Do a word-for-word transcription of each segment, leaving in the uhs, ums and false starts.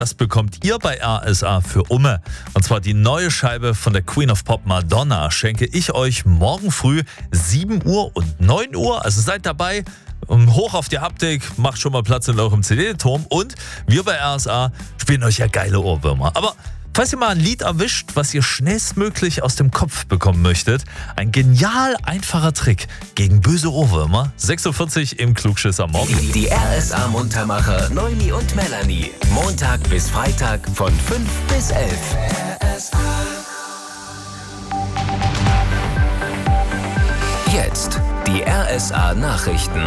Das bekommt ihr bei R S A für Umme. Und zwar die neue Scheibe von der Queen of Pop Madonna schenke ich euch morgen früh sieben Uhr und neun Uhr. Also seid dabei. Hoch auf die Haptik, macht schon mal Platz in eurem C D-Turm. Und wir bei R S A spielen euch ja geile Ohrwürmer. Aber falls ihr mal ein Lied erwischt, was ihr schnellstmöglich aus dem Kopf bekommen möchtet, ein genial einfacher Trick gegen böse Ohrwürmer. sechs Uhr vierzig im Klugschisser Morgen. Die, die R S A-Muntermacher Noemi und Melanie. Montag bis Freitag von fünf bis elf. R S A. Jetzt die R S A-Nachrichten.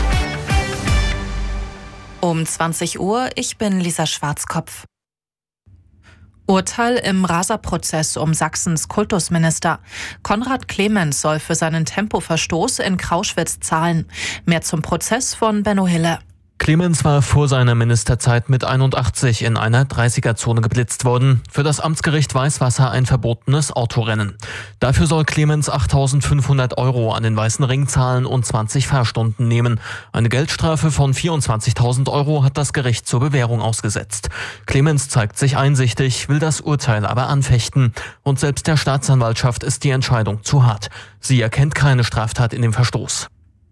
Um zwanzig Uhr, ich bin Lisa Schwarzkopf. Urteil im Rasa-Prozess um Sachsens Kultusminister. Konrad Clemens soll für seinen Tempoverstoß in Krauschwitz zahlen. Mehr zum Prozess von Benno Hille. Clemens war vor seiner Ministerzeit mit einundachtzig in einer dreißiger-Zone geblitzt worden. Für das Amtsgericht Weißwasser ein verbotenes Autorennen. Dafür soll Clemens achttausendfünfhundert Euro an den Weißen Ring zahlen und zwanzig Fahrstunden nehmen. Eine Geldstrafe von vierundzwanzigtausend Euro hat das Gericht zur Bewährung ausgesetzt. Clemens zeigt sich einsichtig, will das Urteil aber anfechten. Und selbst der Staatsanwaltschaft ist die Entscheidung zu hart. Sie erkennt keine Straftat in dem Verstoß.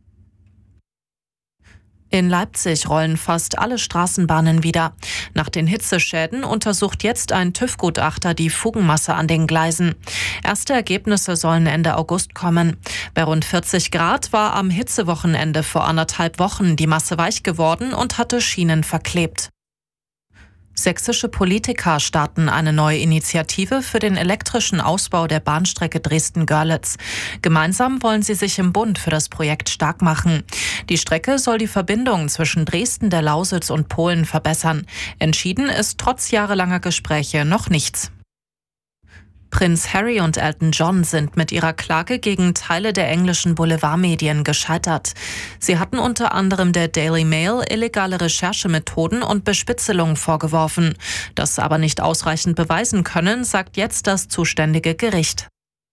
In Leipzig rollen fast alle Straßenbahnen wieder. Nach den Hitzeschäden untersucht jetzt ein TÜV-Gutachter die Fugenmasse an den Gleisen. Erste Ergebnisse sollen Ende August kommen. Bei rund vierzig Grad war am Hitzewochenende vor anderthalb Wochen die Masse weich geworden und hatte Schienen verklebt. Sächsische Politiker starten eine neue Initiative für den elektrischen Ausbau der Bahnstrecke Dresden-Görlitz. Gemeinsam wollen sie sich im Bund für das Projekt stark machen. Die Strecke soll die Verbindung zwischen Dresden, der Lausitz und Polen verbessern. Entschieden ist trotz jahrelanger Gespräche noch nichts. Prinz Harry und Elton John sind mit ihrer Klage gegen Teile der englischen Boulevardmedien gescheitert. Sie hatten unter anderem der Daily Mail illegale Recherchemethoden und Bespitzelung vorgeworfen. Das aber nicht ausreichend beweisen können, sagt jetzt das zuständige Gericht.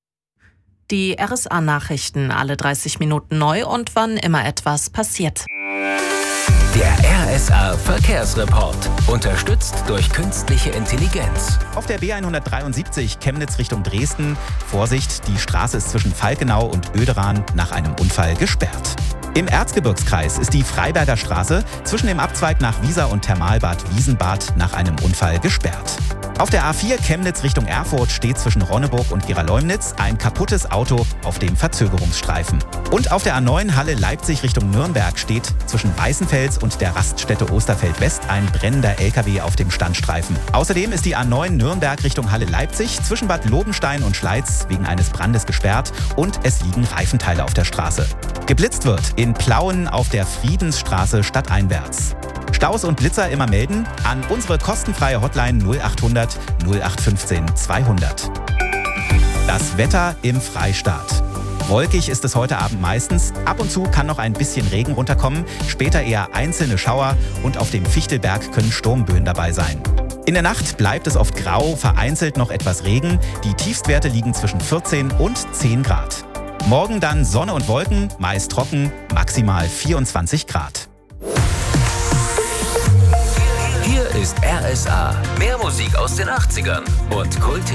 Die R S A-Nachrichten alle dreißig Minuten neu und wann immer etwas passiert. Der R S A-Verkehrsreport. Unterstützt durch künstliche Intelligenz. Auf der B hundertdreiundsiebzig Chemnitz Richtung Dresden. Vorsicht, die Straße ist zwischen Falkenau und Oederan nach einem Unfall gesperrt. Im Erzgebirgskreis ist die Freiberger Straße zwischen dem Abzweig nach Wiesa und Thermalbad Wiesenbad nach einem Unfall gesperrt. Auf der A vier Chemnitz Richtung Erfurt steht zwischen Ronneburg und Gera-Leumnitz ein kaputtes Auto auf dem Verzögerungsstreifen. Und auf der A neun Halle Leipzig Richtung Nürnberg steht zwischen Weißenfels und der Raststätte Osterfeld West ein brennender L K W auf dem Standstreifen. Außerdem ist die A neun Nürnberg Richtung Halle Leipzig zwischen Bad Lobenstein und Schleiz wegen eines Brandes gesperrt und es liegen Reifenteile auf der Straße. Geblitzt wird in Plauen auf der Friedensstraße stadteinwärts. Staus und Blitzer immer melden an unsere kostenfreie Hotline null achthundert null acht fünfzehn zweihundert. Das Wetter im Freistaat. Wolkig ist es heute Abend meistens. Ab und zu kann noch ein bisschen Regen runterkommen, später eher einzelne Schauer und auf dem Fichtelberg können Sturmböen dabei sein. In der Nacht bleibt es oft grau, vereinzelt noch etwas Regen. Die Tiefstwerte liegen zwischen vierzehn und zehn Grad. Morgen dann Sonne und Wolken, meist trocken, maximal vierundzwanzig Grad. Hier ist R S A. Mehr Musik aus den achtzigern und Kult.